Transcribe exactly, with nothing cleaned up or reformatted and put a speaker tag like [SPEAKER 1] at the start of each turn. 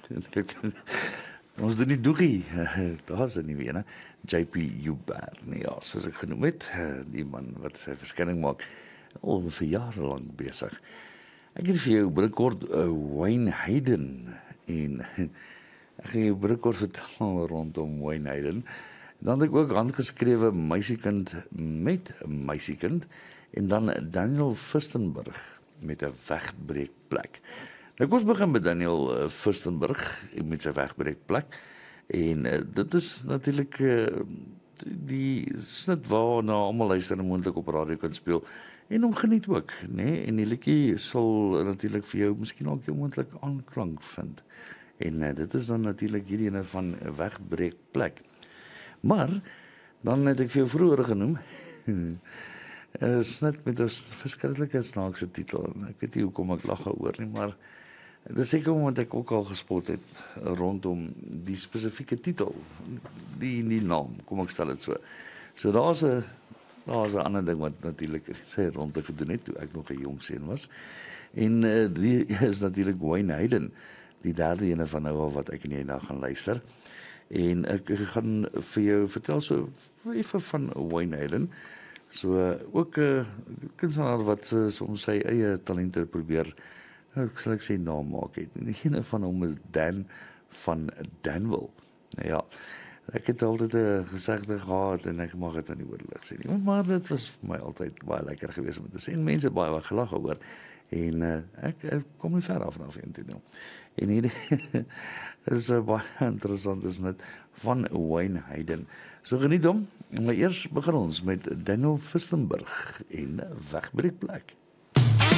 [SPEAKER 1] Ons doen die doegie, daar is 'n nuwe een, J P Joubert, nee ja, soos ek genoem het, die man wat sy verskyning maak, al vir jare lank besig. Ek het vir jou binnekort uh, Wayne Hayden, en ek gaan jou binnekort vertel rondom Wayne Hayden. Dan het ek ook handgeskrewe Meisiekind met Meisiekind, en dan Daniel Furstenberg met 'n wegbreekplek. Nou, kom ons begin met Daniel uh, Furstenberg met sy wegbreekplek, en uh, dit is natuurlik uh, die snit waarna almal luister en moontlik op radio kan speel, en hom geniet ook, nee? En die liedjie sal natuurlik vir jou miskien ook jou moontlik aanklank vind, en uh, dit is dan natuurlik hierdie ene van wegbreekplek. Maar, dan het ek vir jou vroeër genoem, uh, snit met 'n verskriklike snaakse titel, ek weet nie hoekom ek lag oor nie, maar dit is seker omdat ek ook al gespot het rondom die spesifieke titel, die, die naam, kom ek stel dit so. So daar's 'n daar's 'n ander ding wat natuurlik sy rond ek gedoen het, toe ek nog 'n jong seun was, en uh, die is natuurlik Wayne Hayden, die derde ene van nou al wat ek en jy nou gaan luister, en ek gaan vir jou vertel so even van Wayne Hayden, so uh, ook 'n uh, kunstenaar wat uh, soms sy eie talente probeer, ek sal ek sê naam maak het. En die ene van hom is Dan van Danville. Nou ja, ek het altyd 'n gesegde gehad en ek mag dit aan die oorlig sê nie, maar dit was vir my altyd baie lekker geweest om te sê, en mense baie wat gelag oor, en uh, ek, ek kom nie ver af na vierentwintig nou. En hierdie is uh, baie interessant, is net van Wayne Hayden. So geniet hom, maar eers begin ons met Daniel Furstenberg en Wegbreekplek.